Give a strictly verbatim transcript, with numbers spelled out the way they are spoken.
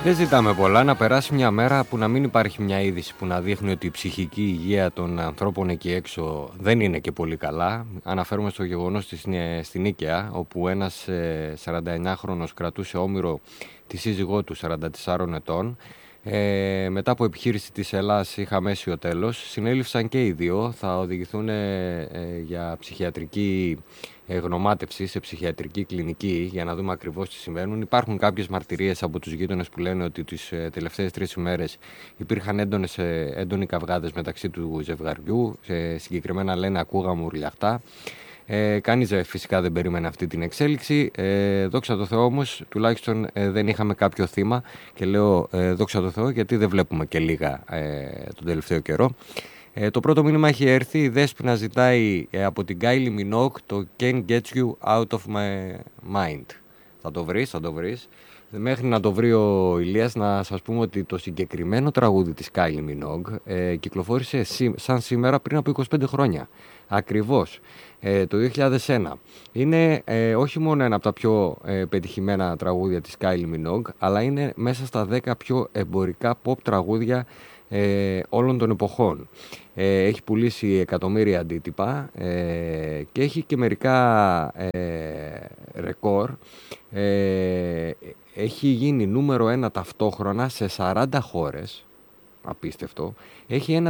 Δεν ζητάμε πολλά, να περάσει μια μέρα που να μην υπάρχει μια είδηση που να δείχνει ότι η ψυχική υγεία των ανθρώπων εκεί έξω δεν είναι και πολύ καλά. Αναφέρουμε στο γεγονός στη Νίκαια, όπου ένας σαρανταεννιάχρονος κρατούσε όμηρο τη σύζυγό του σαράντα τεσσάρων ετών. Ε, μετά από επιχείρηση της Ελλάς είχα αίσιο τέλος. Συνέληφθαν και οι δύο, θα οδηγηθούν ε, ε, για ψυχιατρική ε, γνωμάτευση σε ψυχιατρική κλινική για να δούμε ακριβώς τι συμβαίνουν. Υπάρχουν κάποιες μαρτυρίες από τους γείτονες που λένε ότι τις ε, τελευταίες τρεις ημέρες υπήρχαν έντονες, ε, έντονοι καυγάδες μεταξύ του ζευγαριού. Ε, συγκεκριμένα λένε ακούγαμε ουρλιαχτά. Ε, κανείς φυσικά δεν περίμενε αυτή την εξέλιξη. Ε, δόξα τω Θεώ όμως τουλάχιστον ε, δεν είχαμε κάποιο θύμα, και λέω ε, δόξα τω Θεώ γιατί δεν βλέπουμε και λίγα ε, τον τελευταίο καιρό. Ε, το πρώτο μήνυμα έχει έρθει. Η Δέσποινα ζητάει ε, από την Kylie Minogue το Can't Get You Out of My Mind. Θα το βρεις, θα το βρεις. Μέχρι να το βρει ο Ηλίας, να σας πούμε ότι το συγκεκριμένο τραγούδι της Kylie Minogue ε, κυκλοφόρησε σαν σήμερα πριν από είκοσι πέντε χρόνια. Ακριβώς. Ε, το δύο χιλιάδες ένα. Είναι ε, όχι μόνο ένα από τα πιο ε, πετυχημένα τραγούδια της Kylie Minogue, αλλά είναι μέσα στα δέκα πιο εμπορικά pop τραγούδια ε, όλων των εποχών. Ε, έχει πουλήσει εκατομμύρια αντίτυπα ε, και έχει και μερικά ε, ρεκόρ. Ε, έχει γίνει νούμερο ένα ταυτόχρονα σε σαράντα χώρες. Απίστευτο. Έχει ένα